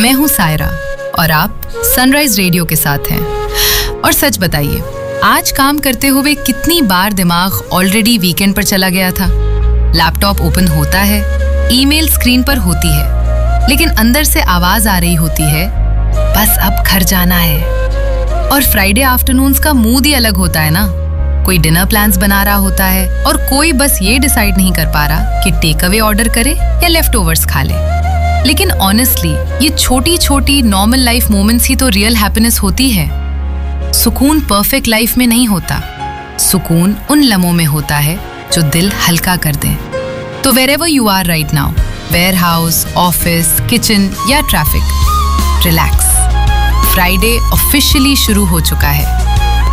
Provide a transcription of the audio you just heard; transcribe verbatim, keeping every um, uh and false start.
मैं हूँ सायरा और आप सनराइज रेडियो के साथ हैं। और सच बताइए, आज काम करते हुए कितनी बार दिमाग ऑलरेडी वीकेंड पर चला गया था। लैपटॉप ओपन होता है, ईमेल स्क्रीन पर होती है, लेकिन अंदर से आवाज आ रही होती है, बस अब घर जाना है। और फ्राइडे आफ्टरनून्स का मूड ही अलग होता है ना। कोई डिनर प्लान्स बना रहा होता है और कोई बस ये डिसाइड नहीं कर पा रहा कि टेक अवे ऑर्डर करे या लेफ्ट ओवर्स खा ले। लेकिन ऑनेस्टली ये छोटी छोटी नॉर्मल लाइफ मोमेंट्स ही तो रियल हैप्पीनेस होती है। सुकून परफेक्ट लाइफ में नहीं होता, सुकून उन लम्हों में होता है जो दिल हल्का कर दें। तो wherever you are right now, warehouse, office, kitchen या ट्रैफिक, रिलैक्स। फ्राइडे ऑफिशियली शुरू हो चुका है।